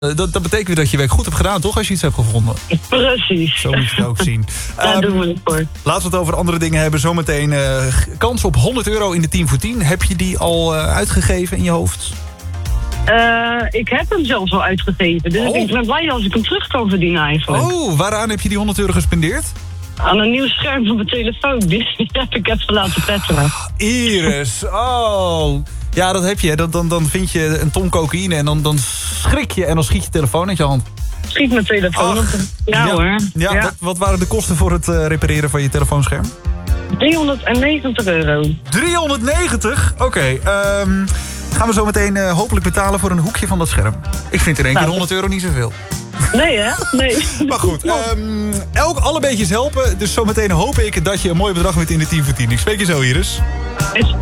Dat betekent weer dat je werk goed hebt gedaan, toch? Als je iets hebt gevonden. Precies. Zo moet je het ook zien. Daar doen we het voor. Laten we het over andere dingen hebben. Zometeen kans op €100 in de 10 voor 10. Heb je die al uitgegeven in je hoofd? Ik heb hem zelfs al uitgegeven. Dus ik ben blij als ik hem terug kan verdienen eigenlijk. Oh, waaraan heb je die €100 gespendeerd? Aan een nieuw scherm van mijn telefoon. Die heb ik even laten petteren. Iris, oh. Ja, dat heb je. Dan vind je een ton cocaïne en dan schrik je en dan schiet je telefoon uit je hand. Schiet mijn telefoon op. Ja hoor. Ja. Wat waren de kosten voor het repareren van je telefoonscherm? €390. 390? Oké, gaan we zo meteen hopelijk betalen voor een hoekje van dat scherm. Ik vind in één keer €100 niet zoveel. Nee hè? Nee. Maar goed, alle beetjes helpen. Dus zometeen hoop ik dat je een mooi bedrag wint in de 10 voor 10. Ik spreek je zo, Iris.